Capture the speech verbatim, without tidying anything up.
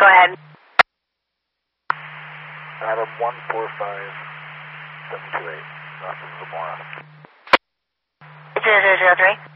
Go ahead. Adam one four five seven two eight. North of Zamora. zero zero zero three.